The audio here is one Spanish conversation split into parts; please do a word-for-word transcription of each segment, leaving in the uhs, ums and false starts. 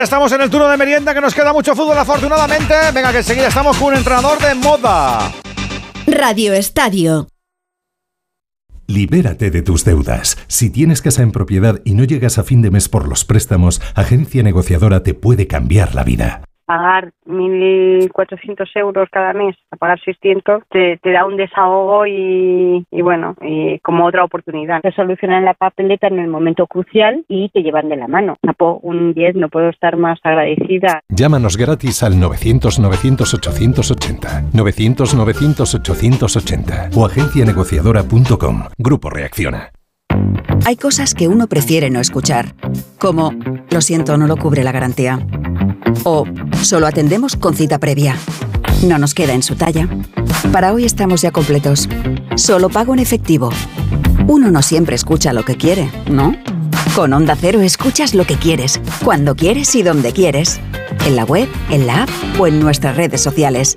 Estamos en el turno de merienda, que nos queda mucho fútbol afortunadamente. Venga, que enseguida estamos con un entrenador de moda. Radio Estadio. Libérate de tus deudas. Si tienes casa en propiedad y no llegas a fin de mes por los préstamos, Agencia Negociadora te puede cambiar la vida. Pagar mil cuatrocientos euros cada mes, a pagar seiscientos, te, te da un desahogo y, y bueno, y como otra oportunidad. Te solucionan la papeleta en el momento crucial y te llevan de la mano. Un diez, no puedo estar más agradecida. Llámanos gratis al novecientos novecientos ochocientos ochenta, novecientos novecientos ochocientos ochenta o agencia negociadora punto com. Grupo Reacciona. Hay cosas que uno prefiere no escuchar, como lo siento, no lo cubre la garantía. O solo atendemos con cita previa. No nos queda en su talla. Para hoy estamos ya completos. Solo pago en efectivo. Uno no siempre escucha lo que quiere, ¿no? Con Onda Cero escuchas lo que quieres, cuando quieres y donde quieres. En la web, en la app o en nuestras redes sociales.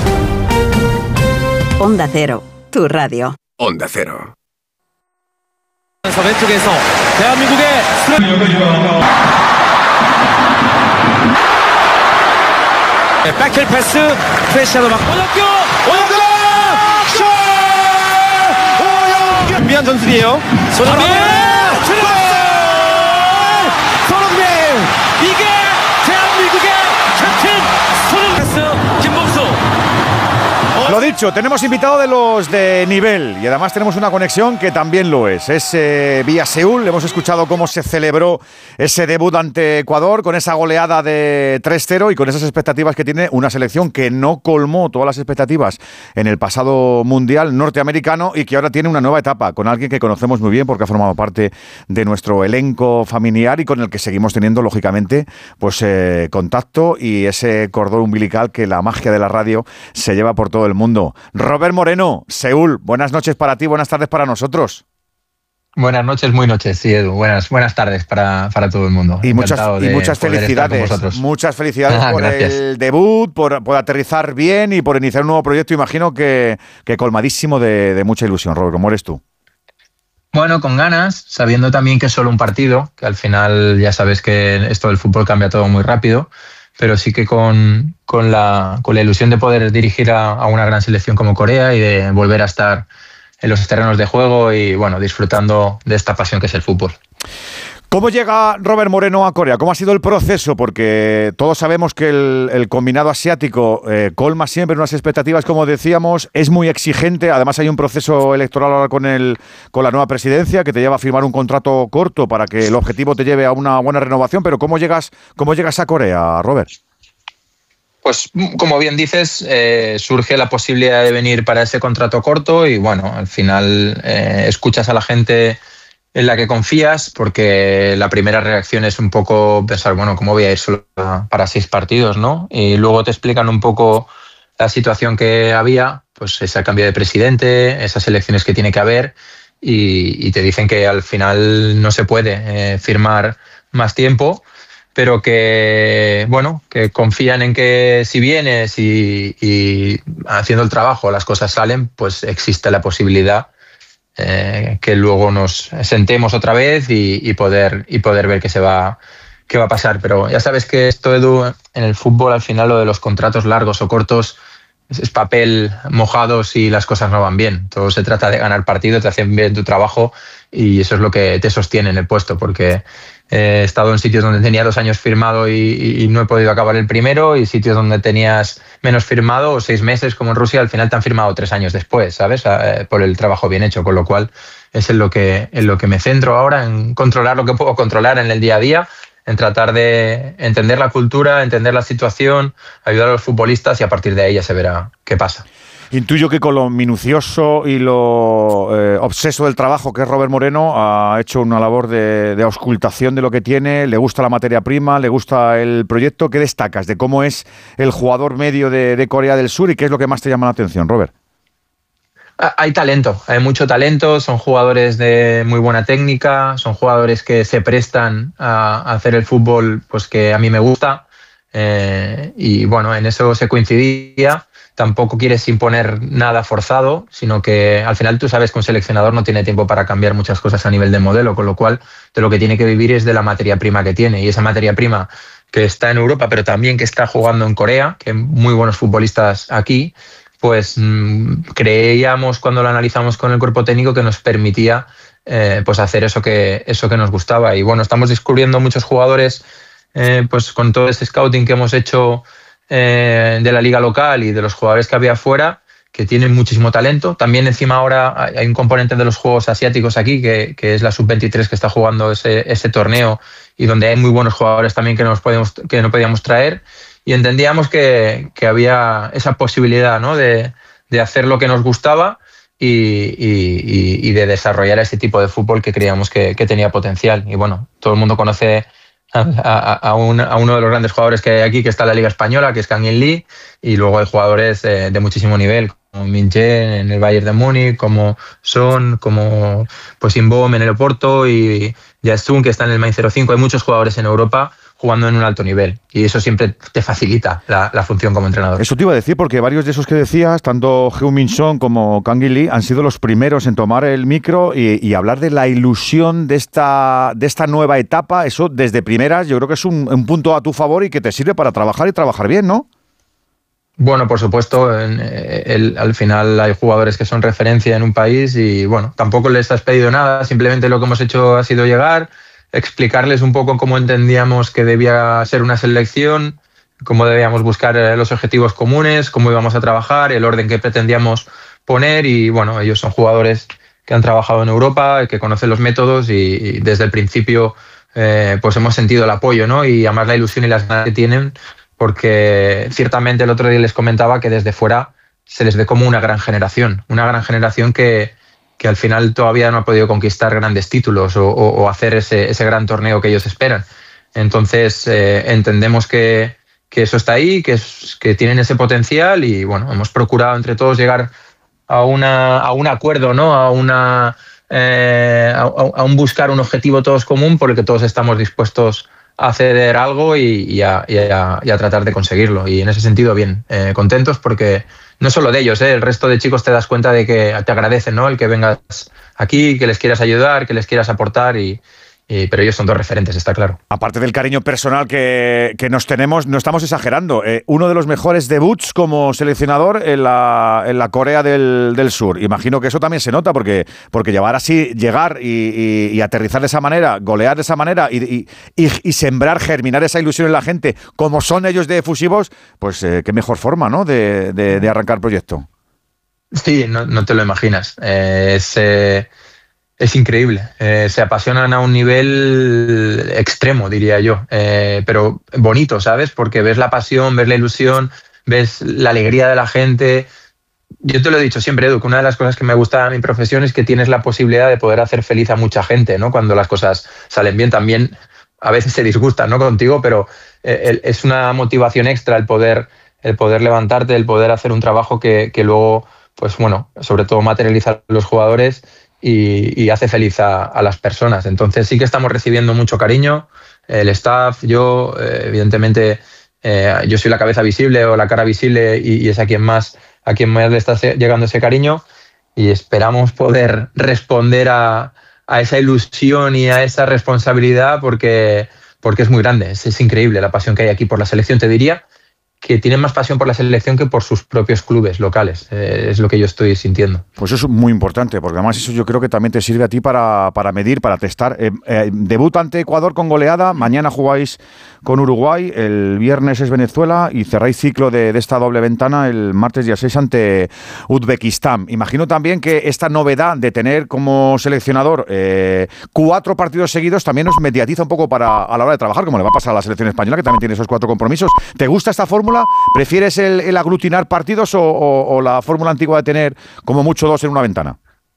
Onda Cero, tu radio. Onda Cero. 왼쪽에서 대한민국의 백힐 패스 크리스티아노 막 오영규 오영규 슛! 오영규 준비한 전술이에요. 손흥민 손흥민 이게 대한민국의 캡틴 손흥민 패스 김범수. Lo dicho, tenemos invitado de los de nivel y además tenemos una conexión que también lo es. Es eh, vía Seúl. Hemos escuchado cómo se celebró ese debut ante Ecuador con esa goleada de tres cero y con esas expectativas que tiene una selección que no colmó todas las expectativas en el pasado Mundial norteamericano y que ahora tiene una nueva etapa con alguien que conocemos muy bien porque ha formado parte de nuestro elenco familiar y con el que seguimos teniendo, lógicamente, pues eh, contacto y ese cordón umbilical que la magia de la radio se lleva por todo el mundo. Mundo. Robert Moreno, Seúl, buenas noches para ti, buenas tardes para nosotros. Buenas noches, muy noches, sí, Edu. Buenas, buenas tardes para, para todo el mundo. Y muchas, y muchas felicidades. Muchas felicidades ah, por gracias. el debut, por, por aterrizar bien y por iniciar un nuevo proyecto. Imagino que, que colmadísimo de, de mucha ilusión. Robert, ¿cómo eres tú? Bueno, con ganas, sabiendo también que es solo un partido, que al final ya sabes que esto del fútbol cambia todo muy rápido. Pero sí que con, con, la, con la ilusión de poder dirigir a, a una gran selección como Corea y de volver a estar en los terrenos de juego y bueno, disfrutando de esta pasión que es el fútbol. ¿Cómo llega Robert Moreno a Corea? ¿Cómo ha sido el proceso? Porque todos sabemos que el, el combinado asiático eh, colma siempre unas expectativas, como decíamos, es muy exigente. Además hay un proceso electoral ahora con, el, con la nueva presidencia que te lleva a firmar un contrato corto para que el objetivo te lleve a una buena renovación. Pero ¿cómo llegas, cómo llegas a Corea, Robert? Pues como bien dices, eh, surge la posibilidad de venir para ese contrato corto y bueno, al final eh, escuchas a la gente en la que confías, porque la primera reacción es un poco pensar, bueno, ¿cómo voy a ir solo para seis partidos, no? Y luego te explican un poco la situación que había, pues ese cambio de presidente, esas elecciones que tiene que haber, y, y te dicen que al final no se puede eh, firmar más tiempo, pero que, bueno, que confían en que si vienes y, y haciendo el trabajo las cosas salen, pues existe la posibilidad Eh, que luego nos sentemos otra vez y, y poder y poder ver qué se va qué va a pasar. Pero ya sabes que esto, Edu, en el fútbol al final lo de los contratos largos o cortos es, es papel mojado si las cosas no van bien. Todo se trata de ganar partidos, de hacer bien tu trabajo y eso es lo que te sostiene en el puesto, porque he estado en sitios donde tenía dos años firmado y, y, y no he podido acabar el primero, y sitios donde tenías menos firmado o seis meses, como en Rusia, al final te han firmado tres años después, ¿sabes? Eh, por el trabajo bien hecho, con lo cual es en lo que, en lo que me centro ahora, en controlar lo que puedo controlar en el día a día, en tratar de entender la cultura, entender la situación, ayudar a los futbolistas y a partir de ahí ya se verá qué pasa. Intuyo que con lo minucioso y lo eh, obseso del trabajo que es Robert Moreno, ha hecho una labor de, de auscultación de lo que tiene, le gusta la materia prima, le gusta el proyecto. ¿Qué destacas de cómo es el jugador medio de, de Corea del Sur y qué es lo que más te llama la atención, Robert? Hay talento, hay mucho talento, son jugadores de muy buena técnica, son jugadores que se prestan a hacer el fútbol pues que a mí me gusta, eh, y bueno, en eso se coincidía. Tampoco quieres imponer nada forzado, sino que al final tú sabes que un seleccionador no tiene tiempo para cambiar muchas cosas a nivel de modelo, con lo cual de lo que tiene que vivir es de la materia prima que tiene, y esa materia prima que está en Europa, pero también que está jugando en Corea, que hay muy buenos futbolistas aquí, pues mmm, creíamos cuando lo analizamos con el cuerpo técnico que nos permitía eh, pues hacer eso que, eso que nos gustaba. Y bueno, estamos descubriendo muchos jugadores eh, pues con todo ese scouting que hemos hecho eh, de la liga local y de los jugadores que había afuera, que tienen muchísimo talento. También encima ahora hay un componente de los Juegos Asiáticos aquí, que, que es la sub veintitrés que está jugando ese, ese torneo y donde hay muy buenos jugadores también que, nos podemos, que no podíamos traer. Y entendíamos que, que había esa posibilidad, ¿no?, de, de hacer lo que nos gustaba y, y, y de desarrollar ese tipo de fútbol que creíamos que, que tenía potencial. Y bueno, todo el mundo conoce a, a, a, un, a uno de los grandes jugadores que hay aquí, que está en la Liga Española, que es Kang In Lee, y luego hay jugadores de, de muchísimo nivel, como Min Jae en el Bayern de Múnich, como Son, como pues Inbom en el Oporto y Jae-Sung, que está en el Mainz cero cinco. Hay muchos jugadores en Europa jugando en un alto nivel y eso siempre te facilita la, la función como entrenador. Eso te iba a decir, porque varios de esos que decías, tanto Heung-min Son como Kang In Lee, han sido los primeros en tomar el micro y, y hablar de la ilusión de esta, de esta nueva etapa. Eso desde primeras yo creo que es un, un punto a tu favor y que te sirve para trabajar y trabajar bien, ¿no? Bueno, por supuesto, en, el, al final hay jugadores que son referencia en un país y bueno, tampoco les has pedido nada, simplemente lo que hemos hecho ha sido llegar, explicarles un poco cómo entendíamos que debía ser una selección, cómo debíamos buscar los objetivos comunes, cómo íbamos a trabajar, el orden que pretendíamos poner y bueno, ellos son jugadores que han trabajado en Europa, que conocen los métodos y, y desde el principio eh, pues hemos sentido el apoyo, ¿no? Y además la ilusión y las ganas que tienen, porque ciertamente el otro día les comentaba que desde fuera se les ve como una gran generación, una gran generación que, que al final todavía no ha podido conquistar grandes títulos o, o, o hacer ese, ese gran torneo que ellos esperan. Entonces eh, entendemos que, que eso está ahí, que, es, que tienen ese potencial y bueno, hemos procurado entre todos llegar a, una, a un acuerdo, ¿no? a, una, eh, a, a un buscar un objetivo todos común por el que todos estamos dispuestos a ceder algo y, y, a, y, a, y a tratar de conseguirlo. Y en ese sentido, bien, eh, contentos porque no solo de ellos, eh, el resto de chicos te das cuenta de que te agradecen, ¿no?, el que vengas aquí, que les quieras ayudar, que les quieras aportar y, y pero ellos son dos referentes, está claro. Aparte del cariño personal que, que nos tenemos, no estamos exagerando. Eh, uno de los mejores debuts como seleccionador en la, en la Corea del, del Sur. Imagino que eso también se nota porque, porque llevar así, llegar y, y, y aterrizar de esa manera, golear de esa manera y, y, y, y sembrar, germinar esa ilusión en la gente, como son ellos de efusivos, pues eh, qué mejor forma, ¿no?, de, de, de arrancar proyecto. Sí, no, no te lo imaginas. Eh, es... Eh... Es increíble, eh, se apasionan a un nivel extremo, diría yo, eh, pero bonito, ¿sabes? Porque ves la pasión, ves la ilusión, ves la alegría de la gente. Yo te lo he dicho siempre, Edu, que una de las cosas que me gusta de mi profesión es que tienes la posibilidad de poder hacer feliz a mucha gente, ¿no? Cuando las cosas salen bien, también a veces se disgustan, ¿no?, contigo, pero eh, es una motivación extra el poder, el poder levantarte, el poder hacer un trabajo que, que luego, pues bueno, sobre todo materializar a los jugadores Y, y hace feliz a, a las personas. Entonces sí que estamos recibiendo mucho cariño, el staff, yo, eh, evidentemente, eh, yo soy la cabeza visible o la cara visible y, y es a quien más a quien más le está llegando ese cariño y esperamos poder responder a, a esa ilusión y a esa responsabilidad porque, porque es muy grande, es, es increíble la pasión que hay aquí por la selección, te diría que tienen más pasión por la selección que por sus propios clubes locales. Eh, es lo que yo estoy sintiendo. Pues eso es muy importante, porque además eso yo creo que también te sirve a ti para, para medir, para testar. Eh, eh, debut ante Ecuador con goleada, mañana jugáis con Uruguay, el viernes es Venezuela y cerráis ciclo de, de esta doble ventana el martes día seis ante Uzbekistán. Imagino también que esta novedad de tener como seleccionador eh, cuatro partidos seguidos también os mediatiza un poco para, a la hora de trabajar, como le va a pasar a la selección española, que también tiene esos cuatro compromisos. ¿Te gusta esta fórmula? ¿Prefieres el, el aglutinar partidos o, o, o la fórmula antigua de tener como mucho dos en una ventana?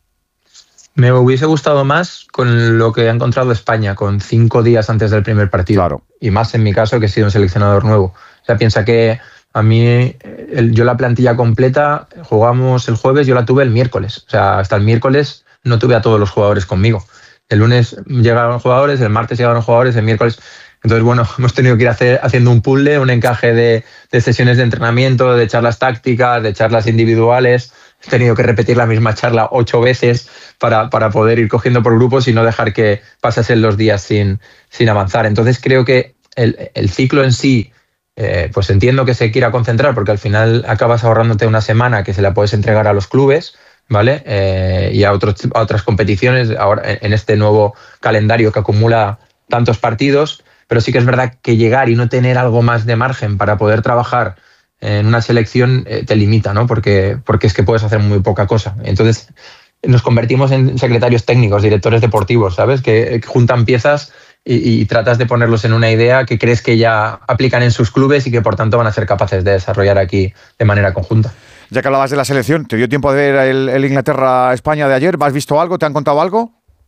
Me hubiese gustado más con lo que ha encontrado España, con cinco días antes del primer partido. Claro. Y más en mi caso, que he sido un seleccionador nuevo. O sea, piensa que a mí, el, yo la plantilla completa, jugamos el jueves, yo la tuve el miércoles. O sea, hasta el miércoles no tuve a todos los jugadores conmigo. El lunes llegaron jugadores, el martes llegaron jugadores, el miércoles... Entonces, bueno, hemos tenido que ir hacer, haciendo un puzzle, un encaje de, de sesiones de entrenamiento, de charlas tácticas, de charlas individuales. He tenido que repetir la misma charla ocho veces para, para poder ir cogiendo por grupos y no dejar que pasasen los días sin, sin avanzar. Entonces, creo que el, el ciclo en sí, eh, pues entiendo que se quiera concentrar porque al final acabas ahorrándote una semana que se la puedes entregar a los clubes, ¿vale? Eh, y a, otros, a otras competiciones ahora en este nuevo calendario que acumula tantos partidos, pero sí que es verdad que llegar y no tener algo más de margen para poder trabajar en una selección eh, te limita, ¿no? Porque, porque es que puedes hacer muy poca cosa. Entonces nos convertimos en secretarios técnicos, directores deportivos, ¿sabes? Que, que juntan piezas y, y tratas de ponerlos en una idea que crees que ya aplican en sus clubes y que por tanto van a ser capaces de desarrollar aquí de manera conjunta. Ya que hablabas de la selección, ¿te dio tiempo de ver el, el Inglaterra-España de ayer? ¿Has visto algo? ¿Te han contado algo?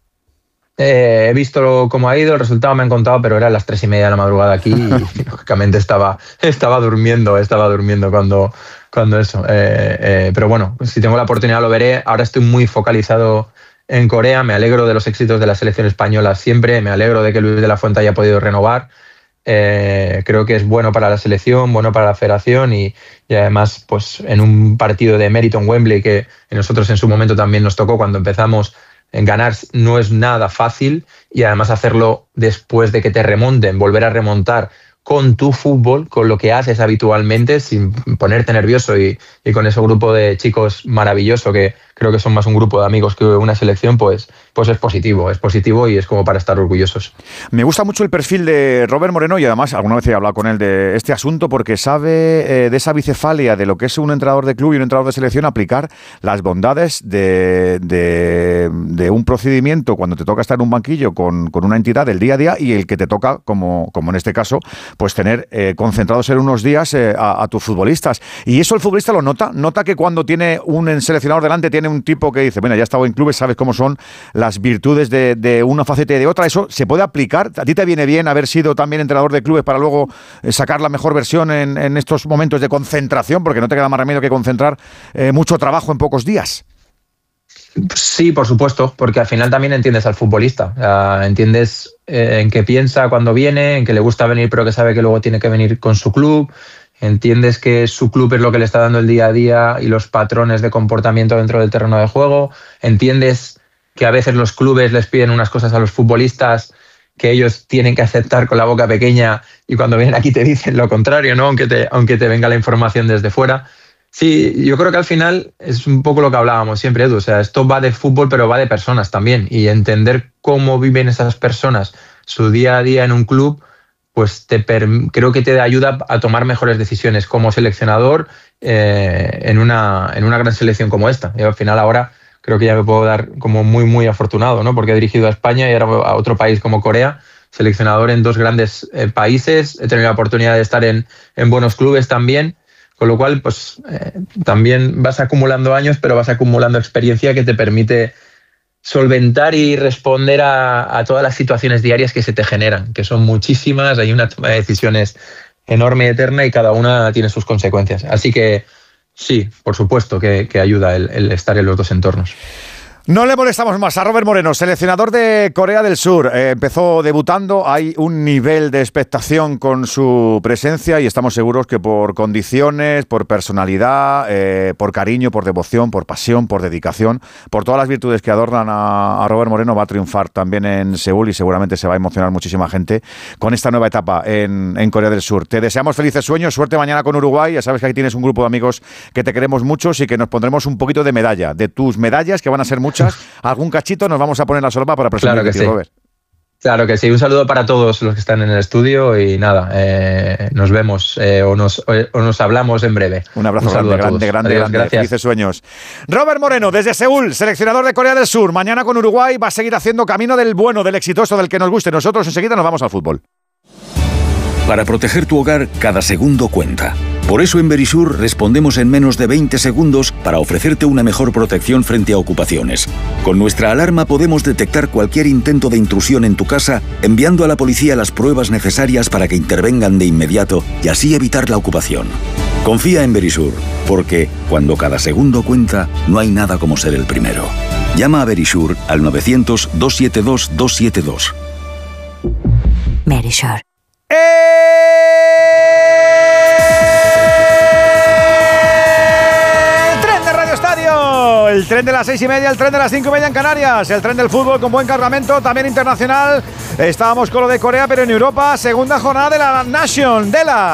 Eh, he visto cómo ha ido, el resultado me han contado, pero era las tres y media de la madrugada aquí y lógicamente estaba, estaba durmiendo, estaba durmiendo cuando, cuando eso. Eh, eh, pero bueno, si tengo la oportunidad lo veré. Ahora estoy muy focalizado en Corea, me alegro de los éxitos de la selección española siempre, me alegro de que Luis de la Fuente haya podido renovar. Eh, creo que es bueno para la selección, bueno para la federación y, y además pues en un partido de mérito en Wembley que a nosotros en su momento también nos tocó cuando empezamos, en ganar no es nada fácil y además hacerlo después de que te remonten, volver a remontar con tu fútbol, con lo que haces habitualmente, sin ponerte nervioso y, y con ese grupo de chicos maravilloso que creo que son más un grupo de amigos que una selección, pues, pues es positivo, es positivo y es como para estar orgullosos. Me gusta mucho el perfil de Robert Moreno y además alguna vez he hablado con él de este asunto porque sabe eh, de esa bicefalia de lo que es un entrenador de club y un entrenador de selección aplicar las bondades de, de, de un procedimiento cuando te toca estar en un banquillo con, con una entidad del día a día y el que te toca, como, como en este caso, pues tener eh, concentrados en unos días eh, a, a tus futbolistas. Y eso el futbolista lo nota, nota que cuando tiene un seleccionador delante tiene un tipo que dice, bueno, ya he estado en clubes, sabes cómo son las virtudes de, de una faceta y de otra. ¿Eso se puede aplicar? ¿A ti te viene bien haber sido también entrenador de clubes para luego eh, sacar la mejor versión en, en estos momentos de concentración? Porque no te queda más remedio que concentrar eh, mucho trabajo en pocos días. Sí, por supuesto, porque al final también entiendes al futbolista, uh, entiendes eh, en qué piensa cuando viene, en qué le gusta venir pero que sabe que luego tiene que venir con su club, entiendes que su club es lo que le está dando el día a día y los patrones de comportamiento dentro del terreno de juego, entiendes que a veces los clubes les piden unas cosas a los futbolistas que ellos tienen que aceptar con la boca pequeña y cuando vienen aquí te dicen lo contrario, ¿no? Aunque te, aunque te venga la información desde fuera. Sí, yo creo que al final es un poco lo que hablábamos siempre, Edu. O sea, esto va de fútbol, pero va de personas también. Y entender cómo viven esas personas su día a día en un club, pues te creo que te ayuda a tomar mejores decisiones como seleccionador eh, en, una, en una gran selección como esta. Y al final ahora creo que ya me puedo dar como muy, muy afortunado, ¿no? Porque he dirigido a España y ahora a otro país como Corea, seleccionador en dos grandes eh, países. He tenido la oportunidad de estar en, en buenos clubes también. Con lo cual, pues eh, también vas acumulando años, pero vas acumulando experiencia que te permite solventar y responder a, a todas las situaciones diarias que se te generan, que son muchísimas, hay una toma de decisiones enorme y eterna y cada una tiene sus consecuencias. Así que sí, por supuesto que, que ayuda el, el estar en los dos entornos. No le molestamos más a Robert Moreno, seleccionador de Corea del Sur. Eh, empezó debutando, hay un nivel de expectación con su presencia y estamos seguros que por condiciones, por personalidad, eh, por cariño, por devoción, por pasión, por dedicación, por todas las virtudes que adornan a, a Robert Moreno, va a triunfar también en Seúl y seguramente se va a emocionar muchísima gente con esta nueva etapa en, en Corea del Sur. Te deseamos felices sueños, suerte mañana con Uruguay. Ya sabes que aquí tienes un grupo de amigos que te queremos muchos y que nos pondremos un poquito de medalla, de tus medallas, que van a ser muchas. Algún cachito nos vamos a poner la solapa para presumir. Claro que ti, sí. Robert. Claro que sí. Un saludo para todos los que están en el estudio y nada, eh, nos vemos eh, o, nos, o nos hablamos en breve. Un abrazo Un grande, grande, grande, Adiós, grande. gracias. Felices sueños. Robert Moreno, desde Seúl, seleccionador de Corea del Sur. Mañana con Uruguay va a seguir haciendo camino del bueno, del exitoso, del que nos guste. Nosotros enseguida nos vamos al fútbol. Para proteger tu hogar, cada segundo cuenta. Por eso en Verisur respondemos en menos de veinte segundos para ofrecerte una mejor protección frente a ocupaciones. Con nuestra alarma podemos detectar cualquier intento de intrusión en tu casa, enviando a la policía las pruebas necesarias para que intervengan de inmediato y así evitar la ocupación. Confía en Verisur, porque cuando cada segundo cuenta, no hay nada como ser el primero. Llama a Verisur al novecientos, doscientos setenta y dos, doscientos setenta y dos. Verisur. ¡El tren de Radio Estadio! El tren de las seis y media, el tren de las cinco y media en Canarias, el tren del fútbol con buen cargamento, también internacional, Estábamos con lo de Corea, pero en Europa, segunda jornada de la Nation, de la